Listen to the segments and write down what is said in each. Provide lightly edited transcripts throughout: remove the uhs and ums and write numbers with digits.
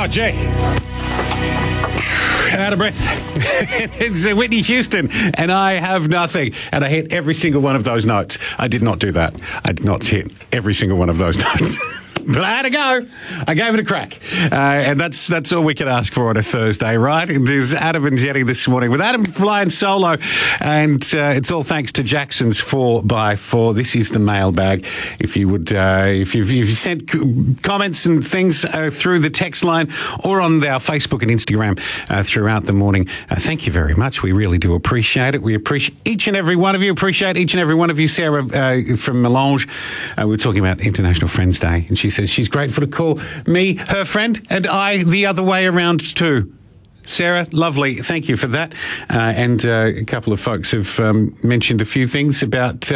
Oh, gee. Out of breath. It's Whitney Houston, and I have nothing. And I hit every single one of those notes. I did not do that. I did not hit every single one of those notes. But I had a go. I gave it a crack. And that's all we can ask for on a Thursday, right? It is Adam and Jenny this morning with Adam flying solo. And it's all thanks to Jackson's 4x4. This is the mailbag. If you would, if you've sent comments and things through the text line or on our Facebook and Instagram throughout the morning, thank you very much. We really do appreciate it. We appreciate each and every one of you. Appreciate each and every one of you. Sarah from Melange, we were talking about International Friends Day, and she says she's grateful to call me her friend and I the other way around too. Sarah, lovely. Thank you for that. And a couple of folks have mentioned a few things about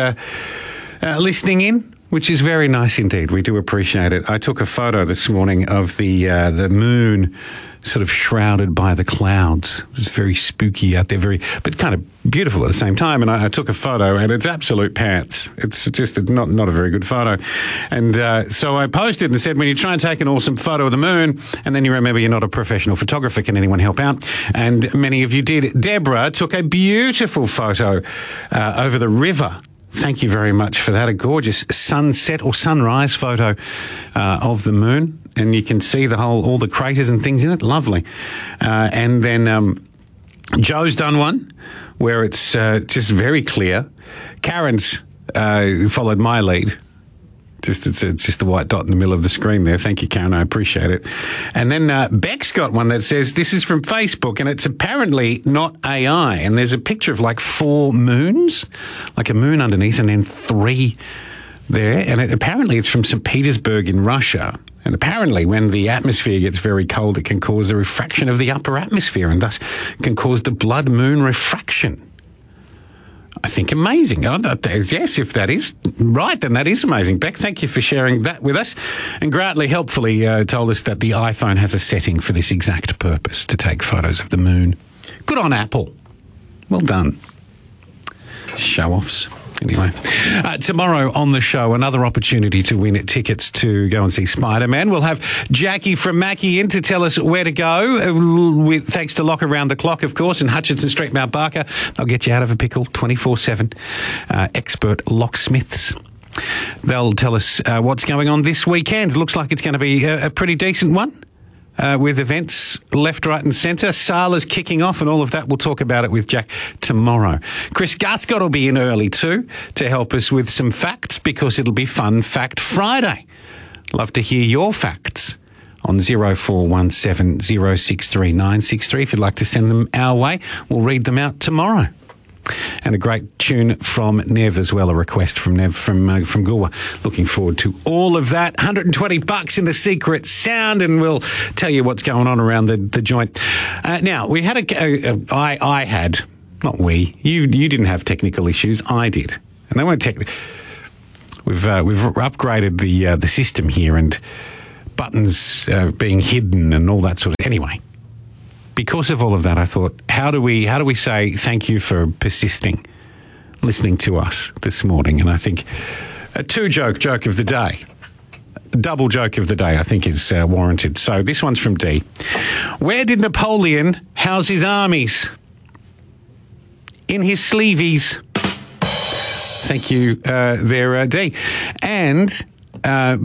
listening in, which is very nice indeed. We do appreciate it. I took a photo this morning of the moon sort of shrouded by the clouds. It was very spooky out there, but kind of beautiful at the same time. And I took a photo, and it's absolute pants. It's just not a very good photo. And so I posted and said, when you try and take an awesome photo of the moon, and then you remember you're not a professional photographer, can anyone help out? And many of you did. Deborah took a beautiful photo over the river. Thank you very much for that. A gorgeous sunset or sunrise photo of the moon. And you can see all the craters and things in it. Lovely. And then Joe's done one where it's just very clear. Karen's followed my lead. It's just the white dot in the middle of the screen there. Thank you, Karen. I appreciate it. And then Beck's got one that says, this is from Facebook, and it's apparently not AI. And there's a picture of like 4 moons, like a moon underneath, and then 3 there. And apparently it's from St. Petersburg in Russia. And apparently when the atmosphere gets very cold, it can cause a refraction of the upper atmosphere and thus can cause the blood moon refraction. I think amazing. Yes, if that is right, then that is amazing. Beck, thank you for sharing that with us. And Grantley helpfully told us that the iPhone has a setting for this exact purpose, to take photos of the moon. Good on Apple. Well done. Show-offs. Anyway, tomorrow on the show, another opportunity to win tickets to go and see Spider-Man. We'll have Jackie from Mackie in to tell us where to go, thanks to Lock Around the Clock, of course, and Hutchinson Street, Mount Barker. They'll get you out of a pickle 24/7. Expert locksmiths. They'll tell us what's going on this weekend. It looks like it's going to be a pretty decent one. With events left, right and centre. Sala's kicking off and all of that. We'll talk about it with Jack tomorrow. Chris Guscott will be in early too to help us with some facts, because it'll be Fun Fact Friday. Love to hear your facts on 0417 063 963. If you'd like to send them our way, we'll read them out tomorrow. And a great tune from Nev as well, a request from Nev from Goolwa. Looking forward to all of that. $120 in the secret sound, and we'll tell you what's going on around the joint. Now, we had I had, not we, you didn't have technical issues, I did. And they weren't technical. We've upgraded the system here, and buttons being hidden and all that sort of... Anyway. Because of all of that, I thought, how do we say thank you for persisting, listening to us this morning? And I think a joke of the day, double joke of the day, I think is warranted. So this one's from D. Where did Napoleon house his armies? In his sleeveys. Thank you there, D. And